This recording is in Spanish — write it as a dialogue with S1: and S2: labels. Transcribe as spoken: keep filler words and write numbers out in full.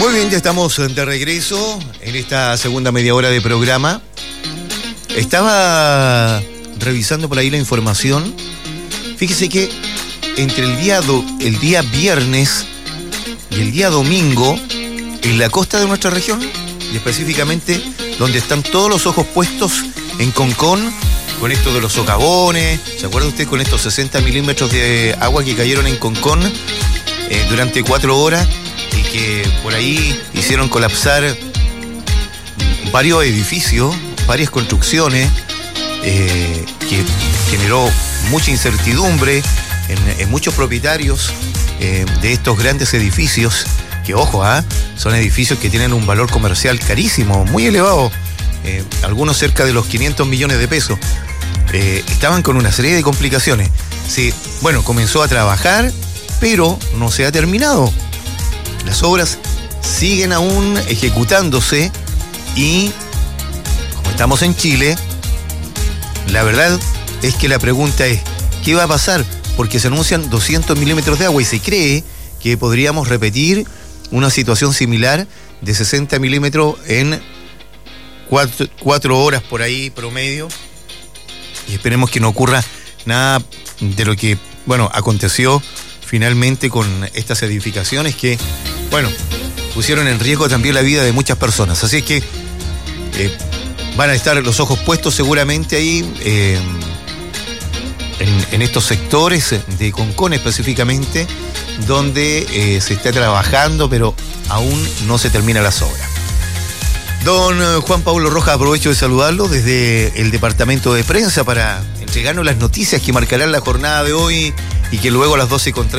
S1: Muy bien, ya estamos de regreso en esta segunda media hora de programa. Estaba revisando por ahí la información. Fíjese que entre el día, do, el día viernes y el día domingo, en la costa de nuestra región, y específicamente donde están todos los ojos puestos en Concón, con esto de los socavones, ¿se acuerda usted con estos sesenta milímetros de agua que cayeron en Concón eh, durante cuatro horas y que por ahí hicieron colapsar varios edificios, varias construcciones, eh, que generó mucha incertidumbre en, en muchos propietarios eh, de estos grandes edificios, que ojo, ¿eh? son edificios que tienen un valor comercial carísimo, muy elevado, eh, algunos cerca de los quinientos millones de pesos. Eh, estaban con una serie de complicaciones. Sí, bueno, comenzó a trabajar, pero no se ha terminado. Las obras siguen aún ejecutándose y, como estamos en Chile, la verdad es que la pregunta es, ¿qué va a pasar? Porque se anuncian doscientos milímetros de agua y se cree que podríamos repetir una situación similar de sesenta milímetros en cuatro, cuatro horas por ahí promedio. Y esperemos que no ocurra nada de lo que, bueno, aconteció finalmente con estas edificaciones que, bueno, pusieron en riesgo también la vida de muchas personas. Así es que eh, van a estar los ojos puestos seguramente ahí eh, en, en estos sectores de Concón específicamente, donde eh, se está trabajando, pero aún no se terminan las obras. Don Juan Pablo Rojas, aprovecho de saludarlo desde el departamento de prensa para entregarnos las noticias que marcarán la jornada de hoy y que luego a las doce con treinta